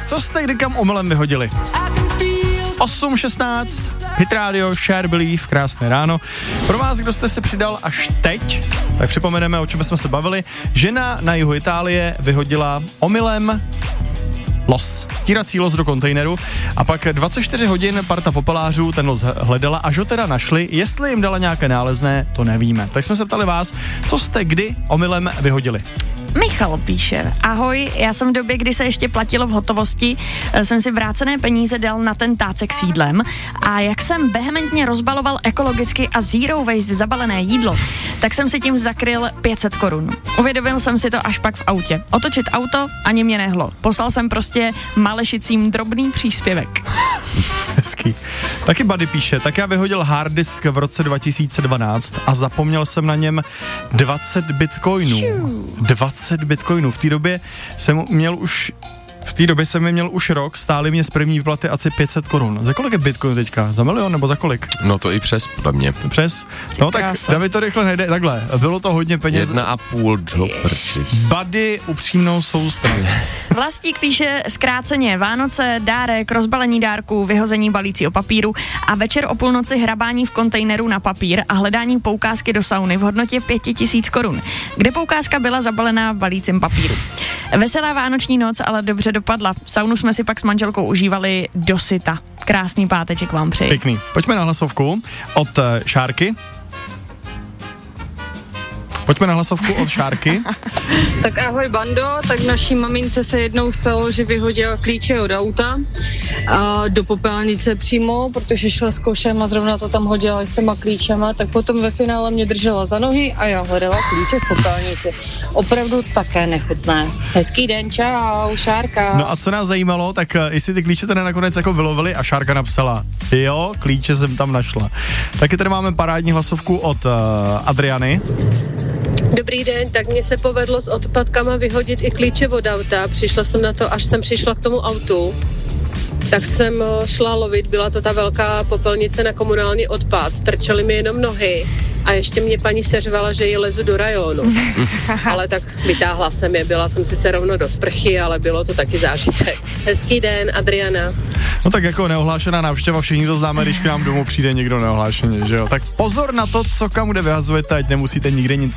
co jste kdy kam omylem vyhodili? 8:16, Hit Radio, Share Believe, krásné ráno. Pro vás, kdo jste se přidal až teď, tak připomeneme, o čem jsme se bavili. Žena na jihu Itálie vyhodila omylem stírací los do kontejneru a pak 24 hodin parta popelářů ten los hledala, až ho teda našli. Jestli jim dala nějaké nálezné, to nevíme. Tak jsme se ptali vás, co jste kdy omylem vyhodili. Michal píše, ahoj, já jsem v době, kdy se ještě platilo v hotovosti, jsem si vrácené peníze dal na ten tácek s jídlem a jak jsem vehementně rozbaloval ekologicky a zero waste zabalené jídlo, tak jsem si tím zakryl 500 korun. Uvědomil jsem si to až pak v autě. Otočit auto ani mě nehlo. Poslal jsem prostě malešicím drobný příspěvek. Hezký. Taky Buddy píše, tak já vyhodil harddisk v roce 2012 a zapomněl jsem na něm 20 bitcoinů. 20 bitcoinů. V té době jsem měl už rok, stály mě z první výplaty asi 500 korun. Za kolik je bitcoin teďka? Za milion nebo za kolik? No to i přes, podle mě. Přes? No tak David to rychle najde. Takhle, bylo to hodně peněz. 1,5 do prči. Buddy, upřímnou soustrast. Vlastík píše zkráceně Vánoce, dárek, rozbalení dárků, vyhození balícího papíru a večer o půlnoci hrabání v kontejneru na papír a hledání poukázky do sauny v hodnotě 5000 korun, kde poukázka byla zabalená v balícím papíru. Veselá vánoční noc, ale dobře dopadla. Saunu jsme si pak s manželkou užívali dosyta. Krásný páteček vám přeji. Pěkný. Pojďme na hlasovku od Šárky. Tak ahoj bando, tak naší mamince se jednou stalo, že vyhodila klíče od auta a do popelnice přímo, protože šla s košem a zrovna to tam hodila s těma klíčema, tak potom ve finále mě držela za nohy a já hledala klíče v popelnici. Opravdu také nechutné. Hezký den, čau, Šárka. No a co nás zajímalo, tak jestli ty klíče tady nakonec jako vylovili a Šárka napsala, jo, klíče jsem tam našla. Taky tady máme parádní hlasovku od Adriany. Dobrý den, tak mně se povedlo s odpadkama vyhodit i klíče od auta. Přišla jsem na to, až jsem přišla k tomu autu. Tak jsem šla lovit, byla to ta velká popelnice na komunální odpad. Trčely mi jenom nohy a ještě mě paní seřvala, že ji lezu do rajonu. Ale tak vytáhla jsem je, byla jsem sice rovno do sprchy, ale bylo to taky zážitek. Hezký den, Adriana. No tak jako neohlášená návštěva, všichni to známe, když k nám domů přijde někdo neohlášeně, že jo? Tak pozor na to, co kam kde vyhazujete, ať nemusíte nikde nic